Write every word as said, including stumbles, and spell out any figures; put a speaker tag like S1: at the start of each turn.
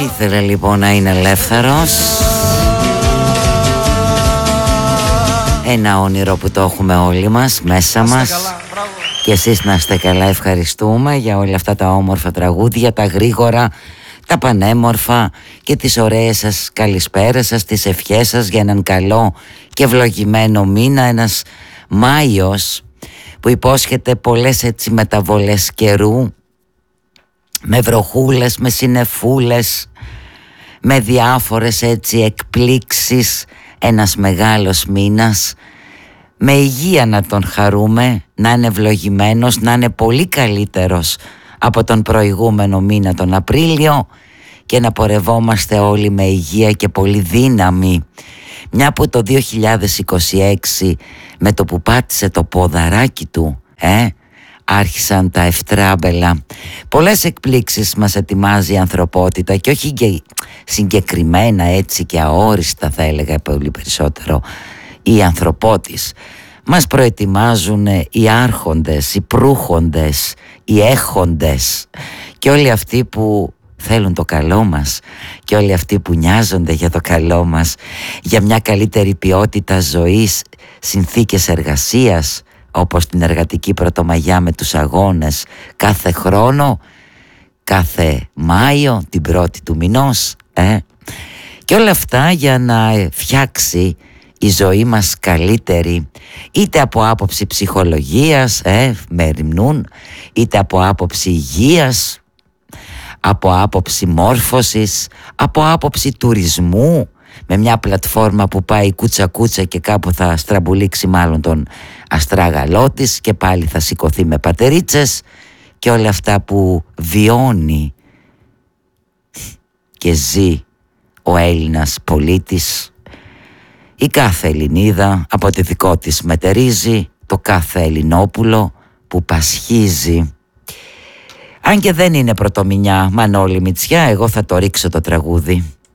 S1: ήθελε λοιπόν να είναι ελεύθερος. Ένα όνειρο που το έχουμε όλοι μας μέσα μας. Και εσείς να είστε καλά, ευχαριστούμε για όλα αυτά τα όμορφα τραγούδια, τα γρήγορα, τα πανέμορφα και τις ωραίες σας καλησπέρας σας, τις ευχές σας για έναν καλό και ευλογημένο μήνα. Ένας Μάιος που υπόσχεται πολλές έτσι μεταβολές καιρού, με βροχούλες, με συννεφούλες, με διάφορες έτσι εκπλήξεις. Ένας μεγάλος μήνας, με υγεία να τον χαρούμε, να είναι ευλογημένος, να είναι πολύ καλύτερος από τον προηγούμενο μήνα τον Απρίλιο και να πορευόμαστε όλοι με υγεία και πολύ δύναμη. Μια που το δύο χιλιάδες είκοσι έξι με το που πάτησε το ποδαράκι του ε, άρχισαν τα ευτράμπελα. Πολλές εκπλήξεις μας ετοιμάζει η ανθρωπότητα και όχι και συγκεκριμένα έτσι και αόριστα, θα έλεγα πολύ περισσότερο οι ανθρωπότης. Μας προετοιμάζουν οι άρχοντες, οι προύχοντες, οι έχοντες και όλοι αυτοί που θέλουν το καλό μας και όλοι αυτοί που νοιάζονται για το καλό μας, για μια καλύτερη ποιότητα ζωής, συνθήκες εργασίας, όπως την εργατική πρωτομαγιά με τους αγώνες κάθε χρόνο, κάθε Μάιο, την πρώτη του μηνός ε? Και όλα αυτά για να φτιάξει η ζωή μας καλύτερη, είτε από άποψη ψυχολογίας ε, με ρημνούν, είτε από άποψη υγείας, από άποψη μόρφωσης, από άποψη τουρισμού, με μια πλατφόρμα που πάει κούτσα κούτσα και κάπου θα στραμπουλήξει μάλλον τον αστράγαλό της και πάλι θα σηκωθεί με πατερίτσες και όλα αυτά που βιώνει και ζει ο Έλληνας πολίτης, η κάθε Ελληνίδα από τη δικό της μετερίζει, το κάθε Ελληνόπουλο που πασχίζει. Αν και δεν είναι πρωτομηνιά, Μανώλη Μητσιά, εγώ θα το ρίξω το τραγούδι.